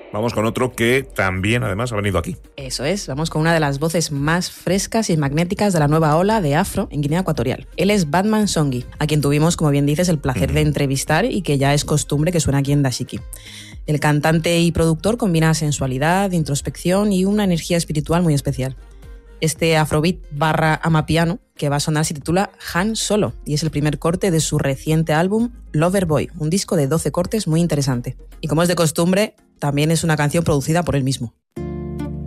Vamos con otro que también, además, ha venido aquí. Eso es, vamos con una de las voces más frescas y magnéticas de la nueva ola de afro en Guinea Ecuatorial. Él es Batman Songi, a quien tuvimos, como bien dices, el placer de entrevistar y que ya es costumbre que suena aquí en Dashiki. El cantante y productor combina sensualidad, introspección y una energía espiritual muy especial. Este afrobeat / amapiano que va a sonar se titula Han Solo y es el primer corte de su reciente álbum Loverboy, un disco de 12 cortes muy interesante. Y como es de costumbre, también es una canción producida por él mismo.